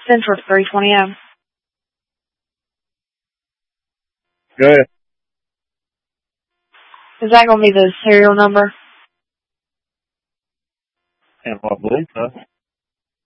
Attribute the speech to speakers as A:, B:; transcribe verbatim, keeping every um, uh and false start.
A: Central three twenty M.
B: Go ahead.
A: Is that going to be the serial number?
B: And I believe so.